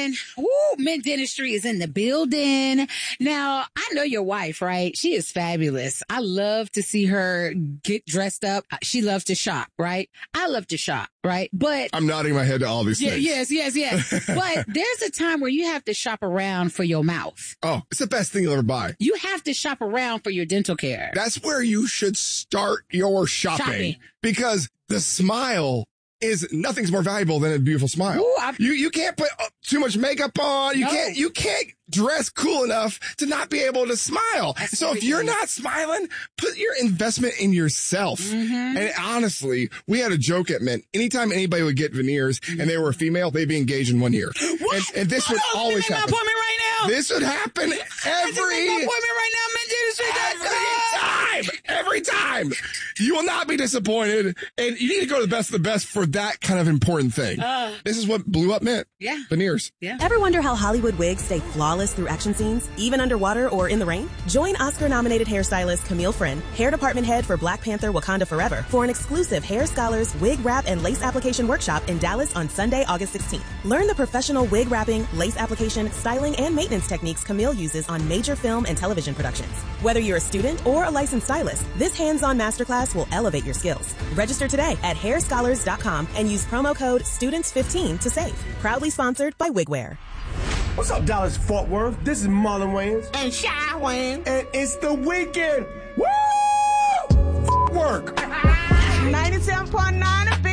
man. Woo, Mint Dentistry is in the building. Now, I know your wife, right? She is fabulous. I love to see her get dressed up. She loves to shop, right? I love to shop, right? But I'm nodding my head to all these things. Yes. But there's a time where you have to shop around for your mouth. Oh, it's the best thing you'll ever buy. You have to shop around for your dental care. That's where you should start your shopping. Because the smile is nothing's more valuable than a beautiful smile. Ooh, you can't put too much makeup on. You can't dress cool enough to not be able to smile. So if you're not smiling, put your investment in yourself. Mm-hmm. And honestly, we had a joke at Mint. Anytime anybody would get veneers and they were a female, they'd be engaged in 1 year. And this would always happen. Appointment right now. This would happen every time. You will not be disappointed. And you need to go to the best of the best for that kind of important thing. This is what blew up Mint. Yeah. Veneers. Yeah. Ever wonder how Hollywood wigs stay flawless through action scenes, even underwater or in the rain? Join Oscar-nominated hairstylist Camille Friend, hair department head for Black Panther Wakanda Forever, for an exclusive Hair Scholars wig wrap and lace application workshop in Dallas on Sunday, August 16th. Learn the professional wig wrapping, lace application, styling, and maintenance techniques Camille uses on major film and television productions. Whether you're a student or a licensed stylist, this hands-on masterclass will elevate your skills. Register today at hairscholars.com and use promo code STUDENTS15 to save. Proudly sponsored by Wigwear. What's up, Dallas Fort Worth? This is Marlon Wayans. And Shy Wayne. And it's the weekend. Woo! Work. 97.9